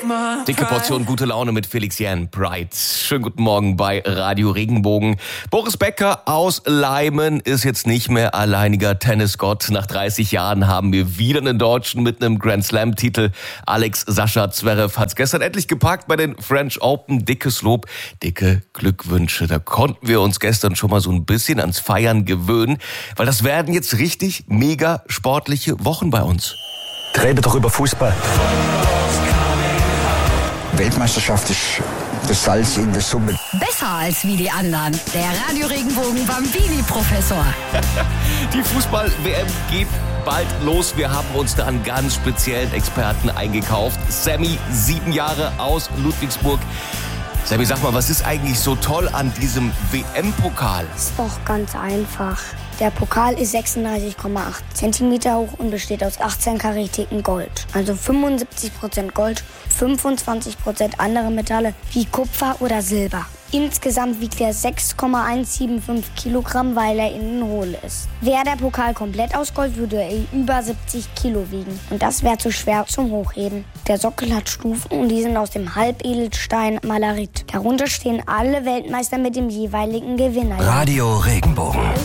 Dicke Portion gute Laune mit Felix Jan Pride. Schönen guten Morgen bei Radio Regenbogen. Boris Becker aus Leimen ist jetzt nicht mehr alleiniger Tennisgott. Nach 30 Jahren haben wir wieder einen Deutschen mit einem Grand Slam-Titel. Alex Sascha Zverev hat's gestern endlich gepackt bei den French Open. Dickes Lob, dicke Glückwünsche. Da konnten wir uns gestern schon mal so ein bisschen ans Feiern gewöhnen, weil das werden jetzt richtig mega sportliche Wochen bei uns. Rede doch über Fußball. Weltmeisterschaft ist das Salz in der Suppe. Besser als wie die anderen. Der Radio Regenbogen Bambini-Professor. Die Fußball-WM geht bald los. Wir haben uns da einen ganz speziellen Experten eingekauft. Sammy, 7 Jahre aus Ludwigsburg. Sammy, sag mal, was ist eigentlich so toll an diesem WM-Pokal? Ist doch ganz einfach. Der Pokal ist 36,8 Zentimeter hoch und besteht aus 18 Karätiken Gold. Also 75% Gold, 25% andere Metalle wie Kupfer oder Silber. Insgesamt wiegt er 6,175 Kilogramm, weil er innen hohl ist. Wäre der Pokal komplett aus Gold, würde er über 70 Kilo wiegen. Und das wäre zu schwer zum Hochheben. Der Sockel hat Stufen und die sind aus dem Halbedelstein Malarit. Darunter stehen alle Weltmeister mit dem jeweiligen Gewinner. Radio Regenbogen.